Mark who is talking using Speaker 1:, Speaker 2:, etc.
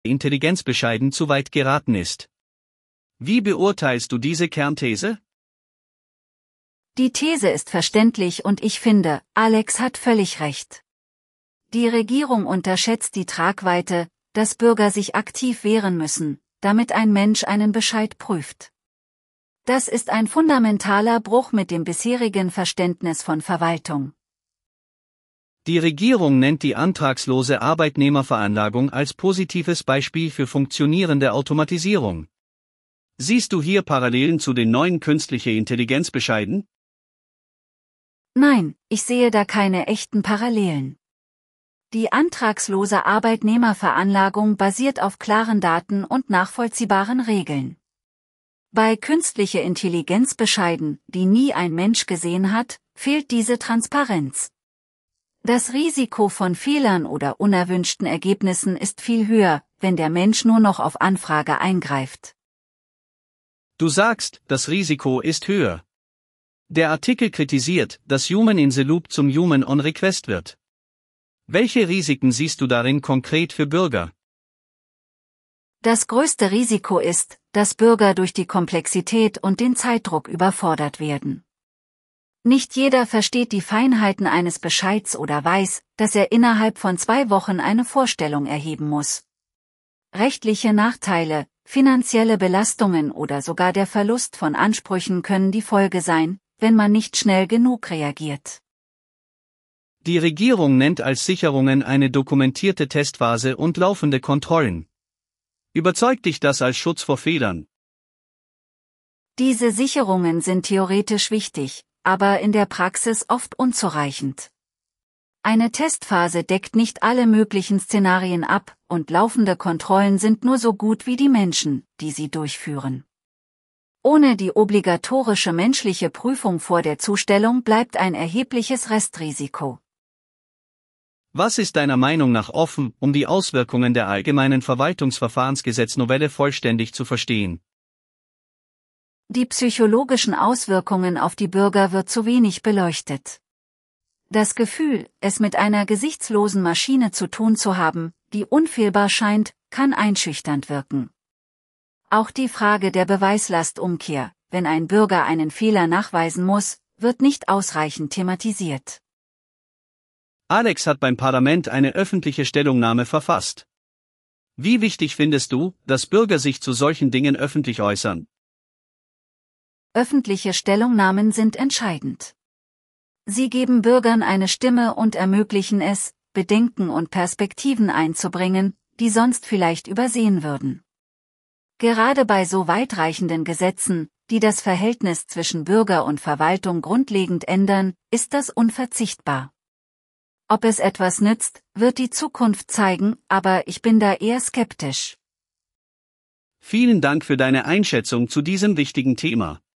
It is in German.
Speaker 1: Intelligenz bescheiden zu weit geraten ist. Wie beurteilst du diese Kernthese?
Speaker 2: Die These ist verständlich und ich finde, Alex hat völlig recht. Die Regierung unterschätzt die Tragweite, dass Bürger sich aktiv wehren müssen, damit ein Mensch einen Bescheid prüft. Das ist ein fundamentaler Bruch mit dem bisherigen Verständnis von Verwaltung.
Speaker 1: Die Regierung nennt die antragslose Arbeitnehmerveranlagung als positives Beispiel für funktionierende Automatisierung. Siehst du hier Parallelen zu den neuen künstliche Intelligenzbescheiden?
Speaker 2: Nein, ich sehe da keine echten Parallelen. Die antragslose Arbeitnehmerveranlagung basiert auf klaren Daten und nachvollziehbaren Regeln. Bei künstliche Intelligenzbescheiden, die nie ein Mensch gesehen hat, fehlt diese Transparenz. Das Risiko von Fehlern oder unerwünschten Ergebnissen ist viel höher, wenn der Mensch nur noch auf Anfrage eingreift.
Speaker 1: Du sagst, das Risiko ist höher. Der Artikel kritisiert, dass Human in the Loop zum Human on Request wird. Welche Risiken siehst du darin konkret für Bürger?
Speaker 2: Das größte Risiko ist, dass Bürger durch die Komplexität und den Zeitdruck überfordert werden. Nicht jeder versteht die Feinheiten eines Bescheids oder weiß, dass er innerhalb von 2 Wochen eine Vorstellung erheben muss. Rechtliche Nachteile, finanzielle Belastungen oder sogar der Verlust von Ansprüchen können die Folge sein, wenn man nicht schnell genug reagiert.
Speaker 1: Die Regierung nennt als Sicherungen eine dokumentierte Testphase und laufende Kontrollen. Überzeugt dich das als Schutz vor Fehlern?
Speaker 2: Diese Sicherungen sind theoretisch wichtig, aber in der Praxis oft unzureichend. Eine Testphase deckt nicht alle möglichen Szenarien ab, und laufende Kontrollen sind nur so gut wie die Menschen, die sie durchführen. Ohne die obligatorische menschliche Prüfung vor der Zustellung bleibt ein erhebliches Restrisiko.
Speaker 1: Was ist deiner Meinung nach offen, um die Auswirkungen der allgemeinen Verwaltungsverfahrensgesetznovelle vollständig zu verstehen?
Speaker 2: Die psychologischen Auswirkungen auf die Bürger wird zu wenig beleuchtet. Das Gefühl, es mit einer gesichtslosen Maschine zu tun zu haben, die unfehlbar scheint, kann einschüchternd wirken. Auch die Frage der Beweislastumkehr, wenn ein Bürger einen Fehler nachweisen muss, wird nicht ausreichend thematisiert.
Speaker 1: Alex hat beim Parlament eine öffentliche Stellungnahme verfasst. Wie wichtig findest du, dass Bürger sich zu solchen Dingen öffentlich äußern?
Speaker 2: Öffentliche Stellungnahmen sind entscheidend. Sie geben Bürgern eine Stimme und ermöglichen es, Bedenken und Perspektiven einzubringen, die sonst vielleicht übersehen würden. Gerade bei so weitreichenden Gesetzen, die das Verhältnis zwischen Bürger und Verwaltung grundlegend ändern, ist das unverzichtbar. Ob es etwas nützt, wird die Zukunft zeigen, aber ich bin da eher skeptisch.
Speaker 1: Vielen Dank für deine Einschätzung zu diesem wichtigen Thema.